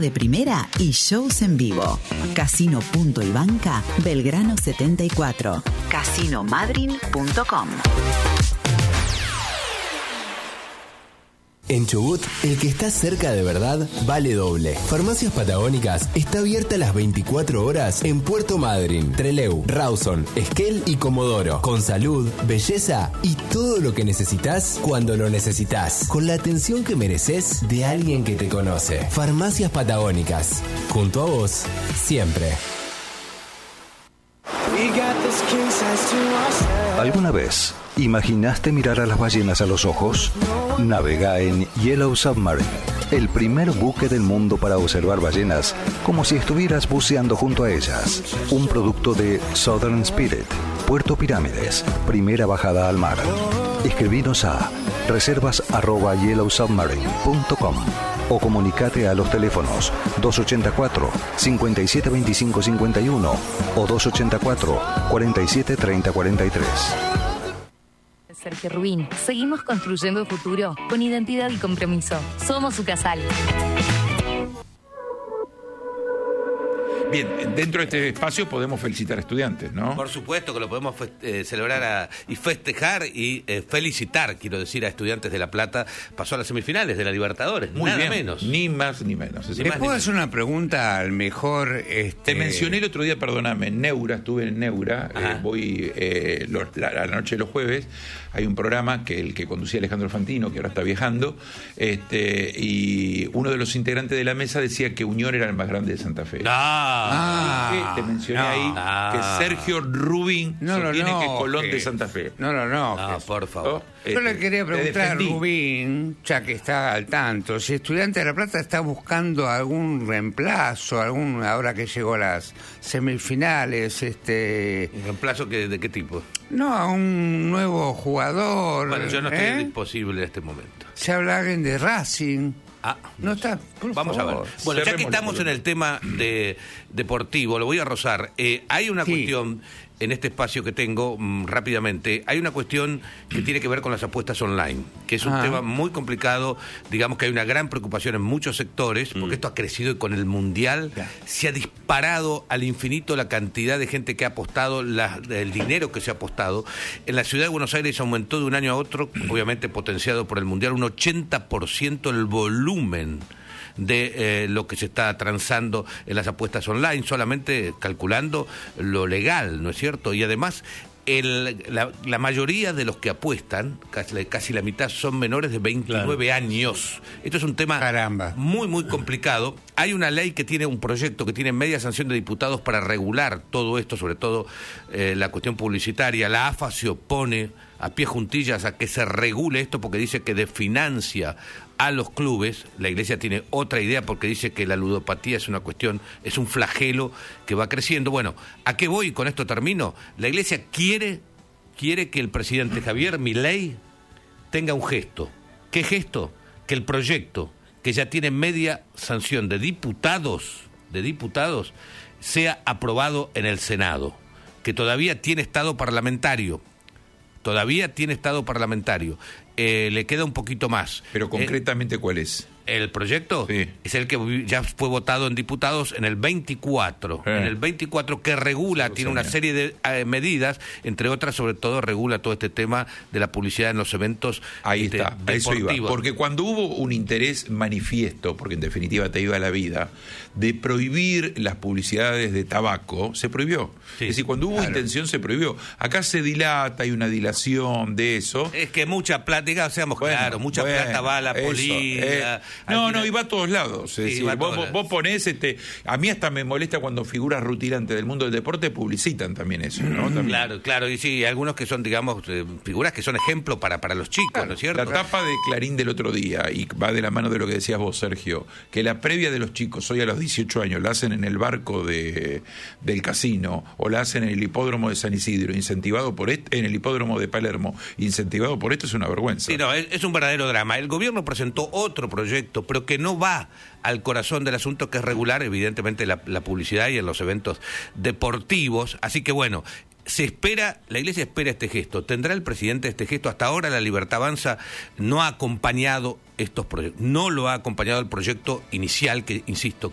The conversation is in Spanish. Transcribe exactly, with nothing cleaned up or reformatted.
de primera y shows en vivo. Casino Punto y Banca, Belgrano setenta y cuatro. casino madryn punto com. En Chubut, el que está cerca de verdad vale doble. Farmacias Patagónicas está abierta las veinticuatro horas en Puerto Madryn, Trelew, Rawson, Esquel y Comodoro. Con salud, belleza y todo lo que necesitas cuando lo necesitas. Con la atención que mereces de alguien que te conoce. Farmacias Patagónicas. Junto a vos, siempre. ¿Alguna vez imaginaste mirar a las ballenas a los ojos? Navega en Yellow Submarine, el primer buque del mundo para observar ballenas como si estuvieras buceando junto a ellas. Un producto de Southern Spirit, Puerto Pirámides, primera bajada al mar. Escribinos a reservas arroba yellow submarine punto com o comunicate a los teléfonos dos ochenta y cuatro, cincuenta y siete veinticinco cincuenta y uno o dos ochenta y cuatro, cuarenta y siete treinta cuarenta y tres. Sergio Rubín. Seguimos construyendo futuro con identidad y compromiso. Somos Ucasal. Bien, dentro de este espacio podemos felicitar a estudiantes, ¿no? Por supuesto que lo podemos fe- eh, celebrar a, y festejar y eh, felicitar, quiero decir, a Estudiantes de La Plata. Pasó a las semifinales de la Libertadores, Muy nada bien, menos. Ni más ni menos. Ni ¿Le más puedo ni hacer una pregunta al mejor? Este... Te mencioné el otro día, perdóname, en Neura, estuve en Neura, eh, voy eh, lo, la, la noche de los jueves, hay un programa que el que conducía Alejandro Fantino, que ahora está viajando, este, y uno de los integrantes de la mesa decía que Unión era el más grande de Santa Fe. Ah, Que te mencioné no, ahí ah. que Sergio Rubín No, no, sostiene no, que Colón que- de Santa Fe. No, no, no. no, que- por favor. ¿No? Yo le Este, quería te preguntar a defendí. Rubín, ya que está al tanto, si Estudiante de La Plata está buscando algún reemplazo, algún ahora que llegó a las semifinales, este, ¿Un reemplazo que, de qué tipo? no, a un nuevo jugador. Bueno, yo no estoy ¿eh? disponible en este momento. Se habla alguien de Racing. Ah, No está. Por Vamos a ver. favor. Bueno, ya que Cerremos la estamos en columna. el tema de deportivo, lo voy a rozar. Eh, hay una Sí. cuestión en este espacio que tengo mm, rápidamente. Hay una cuestión que tiene que ver con las apuestas online, que es un Ah. tema muy complicado. Digamos que hay una gran preocupación en muchos sectores, porque esto ha crecido y con el Mundial se ha disparado al infinito la cantidad de gente que ha apostado, la, el dinero que se ha apostado. En la ciudad de Buenos Aires aumentó de un año a otro, obviamente potenciado por el Mundial, un ochenta por ciento el volumen de eh, lo que se está transando en las apuestas online, solamente calculando lo legal, ¿no es cierto? Y además, el, la, la mayoría de los que apuestan, casi, casi la mitad, son menores de veintinueve años. Esto es un tema Caramba. muy, muy complicado. Hay una ley que tiene un proyecto que tiene media sanción de diputados para regular todo esto, sobre todo eh, la cuestión publicitaria. La AFA se opone a pie juntillas a que se regule esto porque dice que desfinancia a los clubes. La Iglesia tiene otra idea porque dice que la ludopatía es una cuestión, es un flagelo que va creciendo. Bueno, ¿a qué voy? Con esto termino. La Iglesia quiere, quiere que el presidente Javier Milei tenga un gesto. ¿Qué gesto? Que el proyecto, que ya tiene media sanción de diputados, de diputados, sea aprobado en el Senado, que todavía tiene estado parlamentario. Todavía tiene estado parlamentario. Eh, le queda un poquito más. Pero concretamente, ¿cuál es? El proyecto Sí. es el que ya fue votado en diputados en el veinticuatro. Eh. En el veinticuatro que regula, Dos tiene una años. serie de eh, medidas, entre otras, sobre todo, regula todo este tema de la publicidad en los eventos Ahí este, está, a eso iba. deportivos. Porque cuando hubo un interés manifiesto, porque en definitiva te iba la vida, de prohibir las publicidades de tabaco, se prohibió. Sí, es decir, cuando hubo claro. intención se prohibió. Acá se dilata, hay una dilación de eso. Es que mucha plata, digamos, seamos Bueno, claros, mucha bueno, plata va a la eso, política. eh. al No, final- no, y va a todos lados. Es Sí, decir, va a vos, todos vos- lados. vos ponés, este, a mí hasta me molesta cuando figuras rutilantes del mundo del deporte publicitan también eso, ¿no? También. Claro, claro, y sí, algunos que son, digamos, eh, figuras que son ejemplo para, para los chicos, ¿no es cierto? La tapa de Clarín del otro día, y va de la mano de lo que decías vos, Sergio, que la previa de los chicos hoy a los dieciocho años la hacen en el barco de, del casino, o la hacen en el hipódromo de San Isidro, incentivado por este, en el hipódromo de Palermo, incentivado por esto, es una vergüenza. Sí, no, es, es un verdadero drama. El gobierno presentó otro proyecto, pero que no va al corazón del asunto, que es regular, evidentemente, la, la publicidad y en los eventos deportivos. Así que, bueno, se espera, la Iglesia espera este gesto. ¿Tendrá el presidente este gesto? Hasta ahora la Libertad Avanza no ha acompañado estos proyectos. No lo ha acompañado el proyecto inicial, que, insisto,